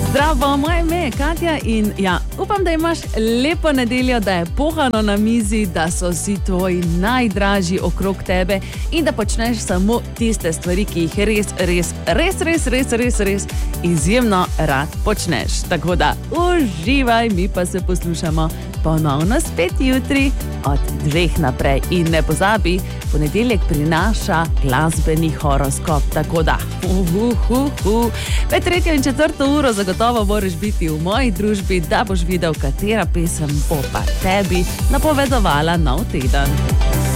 Zdravo, moje ime je Katja in ja, upam, da imaš lepo nedeljo, da je pohano na mizi, da so vsi tvoji najdražji okrog tebe in da počneš samo tiste stvari, ki jih res izjemno rad počneš. Tako da uživaj, mi pa se poslušamo ponovno spet jutri od 2 naprej. In ne pozabi, ponedeljek prinaša glasbeni horoskop, tako da Med 3. in 4. uro zagotovo moraš biti v moji družbi, da boš videl, katera pesem bo pa tebi napovedovala nov teden.